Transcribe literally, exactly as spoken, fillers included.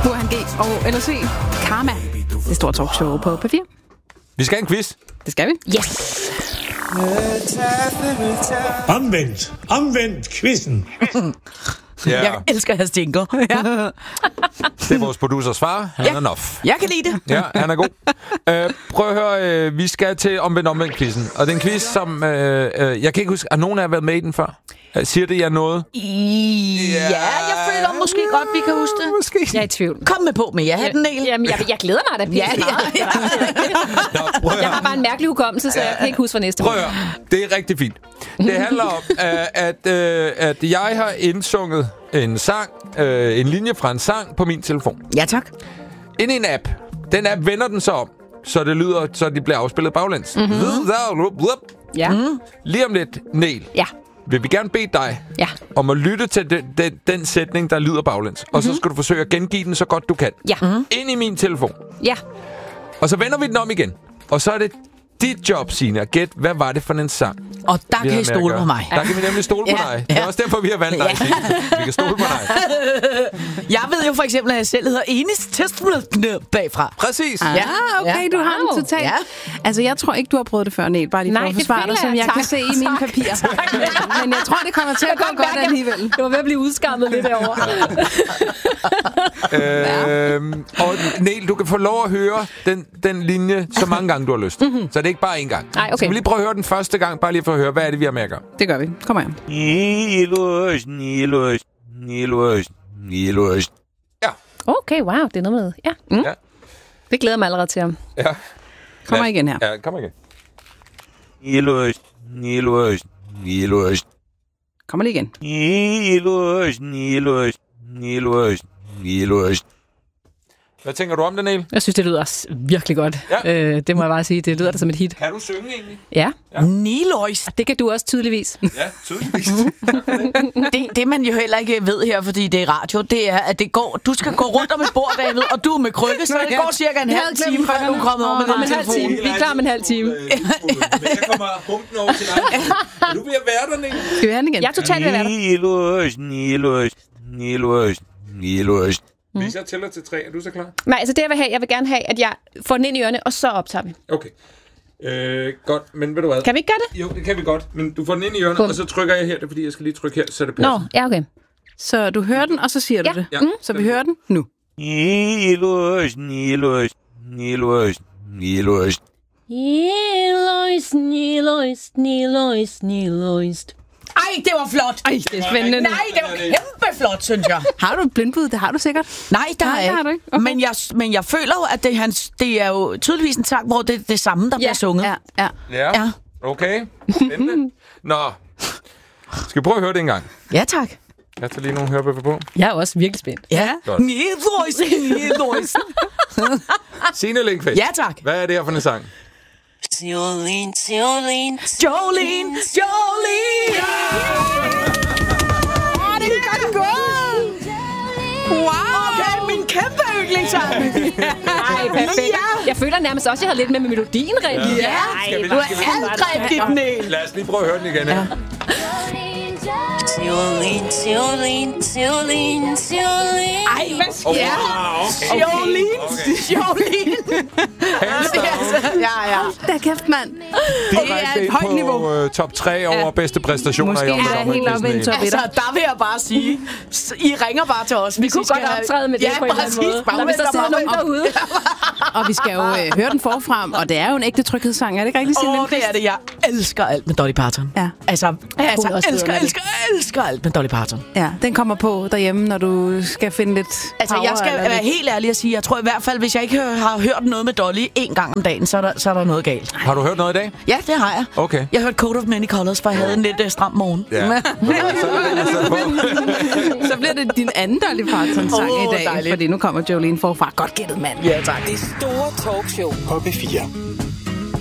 Burhan G og L C. Karma. Det store talkshow på P fire. Vi skal have en quiz. Det skal vi. Yes. Omvendt. Omvendt quizzen. Ja. Jeg elsker hans jingle. Ja. Det er vores producers far. Han Ja. er nof. Jeg kan lide det. Ja, han er god. øh, prøv at høre, øh, vi skal til omvendt omvendt quizzen. Og det er en quiz, som... Øh, øh, jeg kan ikke huske, har nogen af jer været med i den før? Øh, siger det jer noget? Ja, jeg føler måske godt, vi kan huske det. Måske. Jeg er i tvivl. Kom med på med jer, den del. Jamen, jeg, jeg glæder mig da. Ja, ja, ja. Nå, prøv at Jeg høre. har bare en mærkelig hukommelse, så jeg kan ikke huske for næste Prøv at høre. Det er rigtig fint. Det handler om, øh, at, øh, at jeg har indsunget en sang, øh, en linje fra en sang på min telefon. Ja, tak. Ind i en app. Den app vender den så om, så det lyder, så det bliver afspillet baglæns. Mm-hmm. Ja. Mm. Lige om lidt, Niel, Ja. vil vi gerne bede dig Ja. om at lytte til den, den, den sætning, der lyder baglæns. Mm-hmm. Og så skal du forsøge at gengive den så godt du kan. Ja. Mm-hmm. Ind i min telefon. Ja. Og så vender vi den om igen. Og så er det dit job, Signe, at gætte, hvad var det for en sang? Og der vi kan I havde med at stole gøre. på mig. Der kan vi nemlig stole på Ja, dig. Det er ja. også derfor, vi har valgt dig, Ja. Signe. Vi kan stole på dig. Jeg ved jo for eksempel, at jeg selv hedder Enis Testament bagfra. Præcis. Ah, Ja. okay, du har den totalt. Ja. Altså, jeg tror ikke, du har prøvet det før, Niel. Bare lige for Nej, at det forsvare dig, føler som jeg. jeg Tak. kan se i mine Tak. papirer. Men jeg tror, det kommer til at gå godt alligevel. Det var ved at blive udskammet lidt derovre. Øhm, og Niel, du kan få lov at høre den, den linje så mange gange, du har lyst. Mm-hmm. Så det er ikke bare én gang. Nej, okay. Skal vi lige prøve at høre den første gang, bare lige for at høre, hvad er det, vi har med at gøre? Det gør vi. Kom her. Nilos, Nilos, Nilos, Nilos. Ja. Okay, wow, det er noget med... Ja. Mm. Ja. Det glæder mig allerede til ham. Ja. Kommer Ja. igen her. Ja, kom igen. Nilos, Nilos, Nilos. Kommer lige igen. Nilos, Nilos, Nilos, Nilos. Hvad tænker du om det, Niel? Jeg synes, det lyder s- virkelig godt. Ja. Øh, det må jeg bare sige. Det lyder da som et hit. Kan du synge egentlig? Ja. Nilois. Det kan du også tydeligvis. Ja, tydeligvis. Det, det, man jo heller ikke ved her, fordi det er radio, det er, at det går, du skal gå rundt om et bord, David, og du er med krykke, så det går cirka en Jeg halv havde glemt time, før du er kommet over med Om din en halv telefon. time. Vi er klar om en halv time. Men jeg kommer humpen over til dig. Er du ved at være der, Niel? Skal vi have den igen? Jeg er totalt ved at være der. Nilos, Nilos, Nilos, Nilos. Hvis jeg tæller til tre, er du så klar? Nej, altså det jeg vil have, jeg vil gerne have, at jeg får den ind i ørerne, og så optager vi. Okay. Øh, godt, men ved du hvad? Kan vi ikke gøre det? Jo, det kan vi godt. Men du får den ind i ørerne, Bum. og så trykker jeg her. Det er fordi, jeg skal lige trykke her, så det Nå, passer. ja, okay. Så du hører den, og så siger du Ja. det. Ja. Så vi hører den nu. Nilos, Nilos, Nilos, Nilos. Nilois, Nilois, Nilois, Nilois. Ej, det var flot. Ej, det er spændende. Nej, det var kæmpe flot, synes jeg. Har du et blindbud? Det har du sikkert. Nej, der Nej, er det ikke. har du ikke. Okay. Men, jeg, men jeg føler jo, at det er, hans, det er jo tydeligvis en sang, hvor det er det samme, der bliver sunget. Ja, ja. Ja, Ja. okay. Spændende. Nå. Skal vi prøve at høre det en gang? Ja, tak. Jeg tager lige nogle hørebøffer på. Jeg er også virkelig spændt. Ja. Godt. Nilois, Nilois. Signe Lindqvist. Ja, tak. Hvad er det her for en sang? Jolene, Jolene, Jolene, Jolene. Åh, det er godt gået. Wow. Okay, min kæmpe yndlingssang. Ej, perfekt. Ja. Jeg føler nærmest også, at jeg har lidt med med melodien rent. Ja, Skal vi- du er skal vi- alt rigtigt, Niel. Lad os lige prøve at høre den igen. Ja. Jolene, Jolene, Jolene, Jolene. Ej, hvad sker Oh, der? okay. Jolene, Okay. Jolene. Hands down. Ja, ja. Da kæft, mand. Direkte et ind højt på, niveau. øh, top tre over bedste præstationer Måske i omvendt er omvendt helt oppe i en quizzen. top Altså, der vil jeg bare sige, s- I ringer bare til os. Vi kunne godt optræde med det på en eller anden måde. Når vi så sidder nogen derude. Og vi skal jo øh, høre den forfra, og det er jo en ægte tryghedssang. Er det ikke rigtigt, Signe Åh, Lindqvist? det er det. Jeg elsker alt med Dolly Parton. Ja. Altså, altså også elsker, vidunderlig. elsker, elsker alt med Dolly Parton. Ja, den kommer på derhjemme, når du skal finde lidt Altså, power jeg skal eller være lidt- helt ærlig at sige, jeg tror i hvert fald, hvis jeg ikke hø- har hørt noget med Dolly en gang om dagen, så er der, så er der noget galt. Har du hørt noget i dag? Ja, det har jeg. Okay. Jeg har hørt Coat of Many Colors, for jeg havde en lidt uh, stram morgen. Ja. Så bliver det din anden Dolly Parton-sang Åh, i dag, dejligt. fordi nu kommer Jolene forfra. Godt gættet, mand. Ja, tak. Det store talkshow på P fire.